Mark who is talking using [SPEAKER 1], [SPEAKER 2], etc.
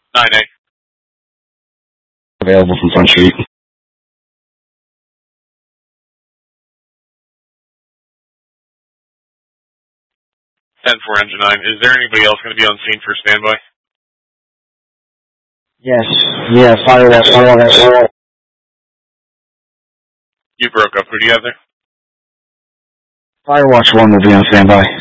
[SPEAKER 1] 9A.
[SPEAKER 2] Available from Front Street.
[SPEAKER 1] 10-4 engine 9. Is there anybody else going to be on scene for standby?
[SPEAKER 2] Yes. Yeah, Firewatch.
[SPEAKER 1] You broke up. Who do you have there?
[SPEAKER 2] Firewatch 1 will be on standby.